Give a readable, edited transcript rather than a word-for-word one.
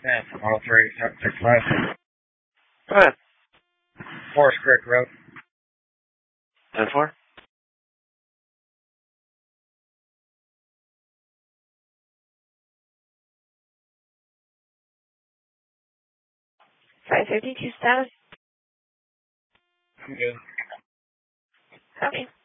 Yeah, from all three, 765. Go ahead. Forest Creek Road. 10-4. Sorry, 52 status. I'm good. Okay.